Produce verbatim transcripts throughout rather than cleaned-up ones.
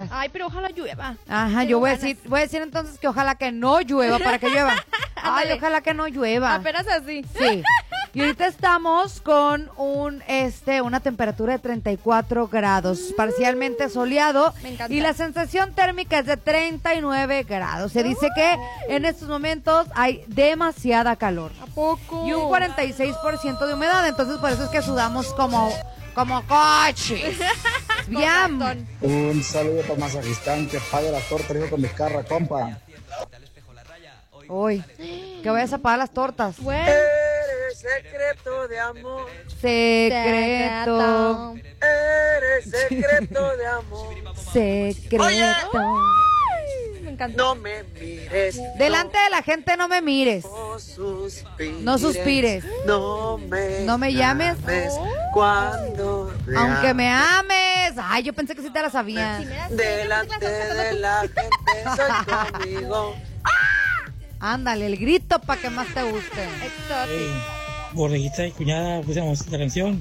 Ay, pero ojalá llueva. Ajá, Tengo yo voy a ganas. decir, voy a decir entonces que ojalá que no llueva para que llueva. Ay, ojalá que no llueva. Apenas así. Sí. Y ahorita estamos con un este una temperatura de treinta y cuatro grados, parcialmente soleado. Me encanta. Y la sensación térmica es de treinta y nueve grados. Se dice que en estos momentos hay demasiada calor. ¿A poco? Y un cuarenta y seis por ciento de humedad, entonces por eso es que sudamos como como coches. Bien. Un saludo para Mazajistán, que pague la torta, dijo con mi carra, compa. Uy, que vayas a pagar las tortas. Bueno. Eres secreto de amor. Secreto. Eres secreto de amor. Secreto. Ay, me encanta. No me mires. Delante de la gente no me mires. No suspires. No suspires. No me, No me llames. Cuando te Aunque ame. me ames. Ay, yo pensé que sí te la sabía. Si me das- Delante de la gente soy tu amigo. Ándale, el grito para que más te guste. Exótico. Hey, borreguita y cuñada, pusimos esta canción.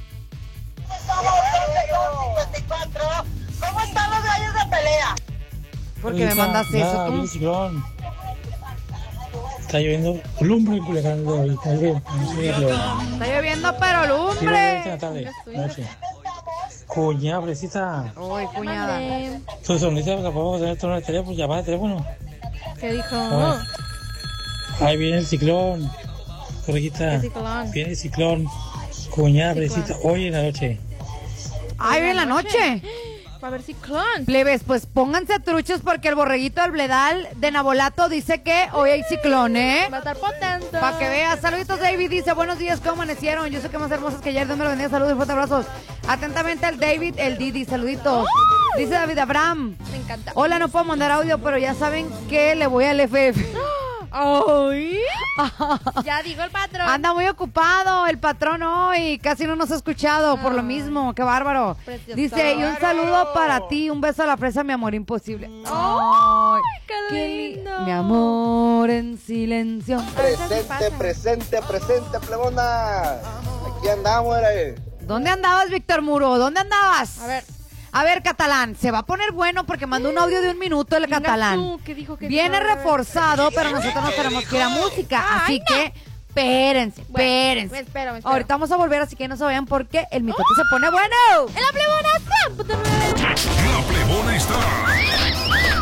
¿Cómo están los gallos de pelea? Porque me mandas eso Nada, tú. viene ciclón. Está lloviendo lumbre en Culiacán de hoy. Está bien, no sé, pero- Está lloviendo, pero Sí, va a llover en la lumbre. tarde, noche. Cuñada, fresita. Uy, cuñada. Mande. Tu sonrisa, que podemos tener tono de teléfono, llamada de teléfono. ¿Qué dijo? Ah. Ahí viene el ciclón. Borreguita. ¿Qué ciclón? Viene el ciclón. Cuñada, Ciclón. fresita, hoy en la noche. Ay, bien la noche. Va a haber ciclón. Plebes, pues pónganse truchos porque el borreguito del Bledal de Nabolato dice que hoy hay ciclón, ¿eh? Va a estar potente. Para que veas. Saluditos, David dice, buenos días, ¿cómo amanecieron? Yo sé que más hermosos que ayer, Dios me lo bendiga, saludos y fuertes abrazos. Atentamente el David, el Didi, saluditos. Dice David Abraham, Me encanta. hola, no puedo mandar audio, pero ya saben que le voy al F F. Ay. Ya digo el patrón. Anda muy ocupado el patrón hoy, casi no nos ha escuchado por lo mismo, qué bárbaro. Precioso. Dice, y un saludo para ti, un beso a la fresa, mi amor imposible. Ay, qué qué li- lindo. Mi amor en silencio. Presente, presente, presente, plebona. Aquí andamos, eh. ¿Dónde andabas, Víctor Muro? ¿Dónde andabas? A ver. A ver, Catalán, se va a poner bueno porque mandó un audio de un minuto el Venga Catalán. tú, ¿qué dijo? ¿Qué Viene dijo? A ver. reforzado, pero nosotros nos tenemos que ir a música, Ay, así que espérense, Bueno, espérense. me espero, me espero. Ahorita vamos a volver, así que no se vayan porque el mitote se pone bueno. ¡En la plebona! La plebona está